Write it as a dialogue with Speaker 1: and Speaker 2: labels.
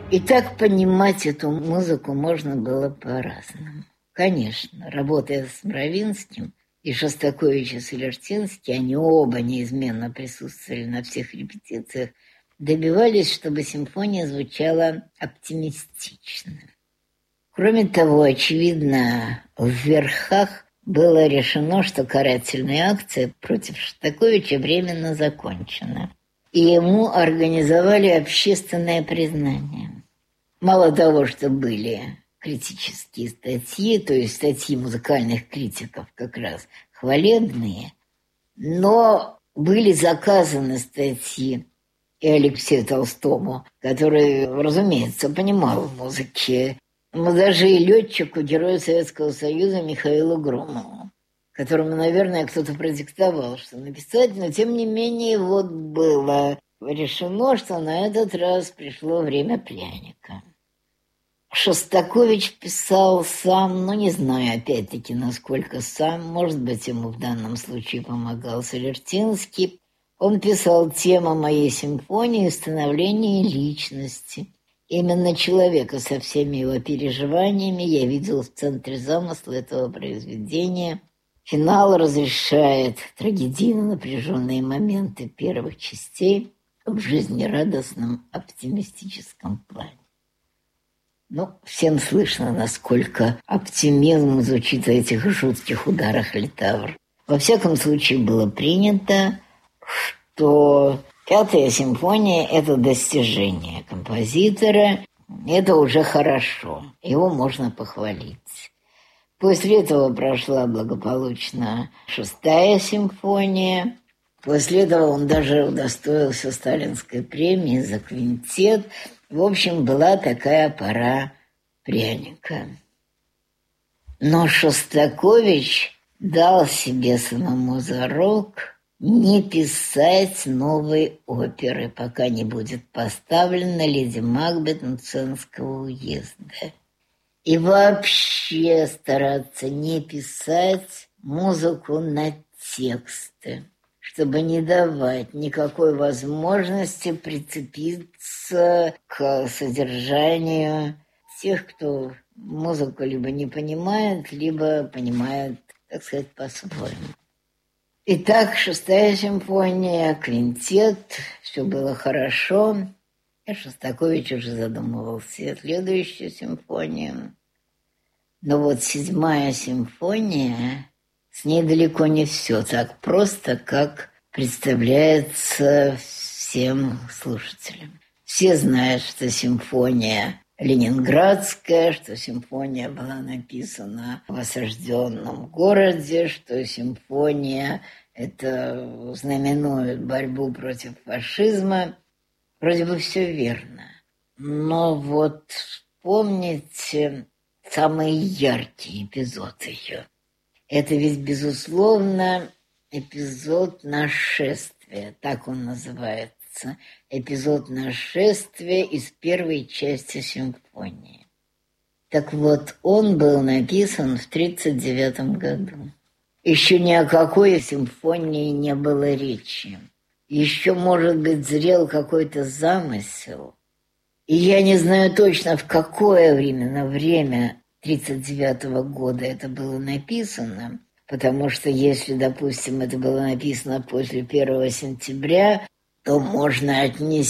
Speaker 1: И так понимать эту музыку можно было по-разному. Конечно, работая с Мравинским, и Шостакович и Солертинский, они оба неизменно присутствовали на всех репетициях, добивались, чтобы симфония звучала оптимистично. Кроме того, очевидно, в верхах было решено, что карательная акция против Шостаковича временно закончена. И ему организовали общественное признание. Мало того, что были критические статьи, то есть статьи музыкальных критиков как раз хвалебные, но были заказаны статьи и Алексею Толстому, который, разумеется, понимал в музыке, но даже и летчику, герою Советского Союза Михаилу Громову, которому, наверное, кто-то продиктовал, что написать, но тем не менее вот было решено, что на этот раз пришло время пряника. Шостакович писал сам, но не знаю, опять-таки, насколько сам, может быть, ему в данном случае помогал Солертинский. Он писал тему моей симфонии «Становление личности». Именно человека со всеми его переживаниями я видел в центре замысла этого произведения. Финал разрешает трагедийно напряженные моменты первых частей в жизнерадостном оптимистическом плане. Всем слышно, насколько оптимизм звучит в этих жутких ударах литавр. Во всяком случае, было принято, что Пятая симфония – это достижение композитора, это уже хорошо, его можно похвалить. После этого прошла благополучно Шестая симфония. После этого он даже удостоился сталинской премии за квинтет. В общем, была такая пора пряника. Но Шостакович дал себе самому зарок не писать новой оперы, пока не будет поставлена «Леди Макбет» Мценского уезда. И вообще стараться не писать музыку на тексты, чтобы не давать никакой возможности прицепиться к содержанию тех, кто музыку либо не понимает, либо понимает, так сказать, по-своему. Итак, Шестая симфония, квинтет, все было хорошо. И Шостакович уже задумывался о следующую симфонию. Но вот Седьмая симфония, с ней далеко не все так просто, как представляется всем слушателям. Все знают, что симфония ленинградская, что симфония была написана в осажденном городе, что симфония это знаменует борьбу против фашизма. Вроде бы все верно. Но вот вспомните самый яркий эпизод ее. Это ведь, безусловно, эпизод нашествия, так он называется. Эпизод нашествия из первой части симфонии. Так вот, он был написан в 1939 году. Еще ни о какой симфонии не было речи. Еще, может быть, зрел какой-то замысел. И я не знаю точно, в какое время 1939 года это было написано, потому что если, допустим, это было написано после 1 сентября, то можно отнести